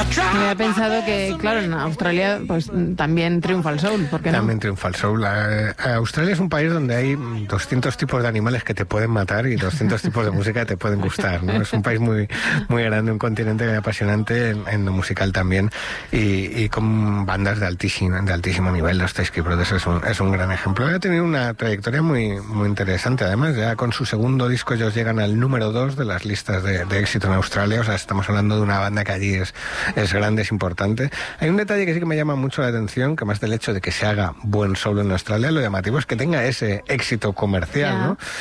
Me había pensado que, claro, en Australia pues también triunfa el soul, ¿por qué no? También triunfa el soul. Australia es un país donde hay 200 tipos de animales que te pueden matar y 200 tipos de música que te pueden gustar, ¿no? Es un país muy, muy grande, un continente apasionante en lo musical también, y con bandas de altísimo nivel. Los Tysky Brothers es un gran ejemplo. Ha tenido una trayectoria muy, muy interesante. Además, ya con su segundo disco ellos llegan al número 2 de las listas de éxito en Australia. O sea, estamos hablando de una banda que allí es grande, es importante. Hay un detalle que sí que me llama mucho la atención, que más del hecho de que se haga buen soul en Australia, lo llamativo es que tenga ese éxito comercial, ¿no?